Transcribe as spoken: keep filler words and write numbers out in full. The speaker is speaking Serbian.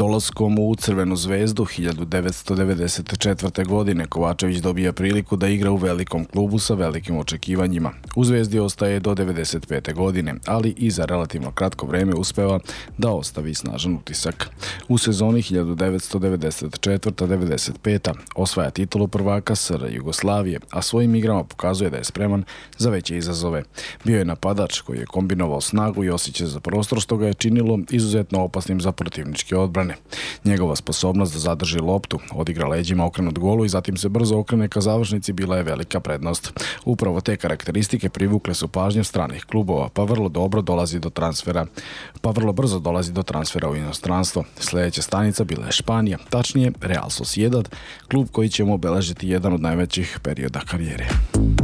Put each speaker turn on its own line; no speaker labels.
Dolaskom u Crvenu zvezdu hiljadu devetsto devedeset četvrte. godine Kovačević dobija priliku da igra u velikom klubu sa velikim očekivanjima. U Zvezdi ostaje do devedeset pete. godine, ali i za relativno kratko vreme uspeva da ostavi snažan utisak. U sezoni hiljadu devetsto devedeset četvrte. devedeset pete. osvaja titulu prvaka S R Jugoslavije, a svojim igrama pokazuje da je spreman za veće izazove. Bio je napadač koji je kombinovao snagu i osjećaj za prostor, što ga je činilo izuzetno opasnim za protivničke odbrane. Njegova sposobnost da zadrži loptu, odigra leđima okrenut golu i zatim se brzo okrene ka završnici bila je velika prednost. Upravo te karakteristike privukle su pažnju stranih klubova, pa vrlo dobro dolazi do transfera, pa vrlo brzo dolazi do transfera u inostranstvo. Sljedeća stanica bila je Španija, tačnije Real Sociedad, klub koji će mu obeležiti jedan od najvećih perioda karijere.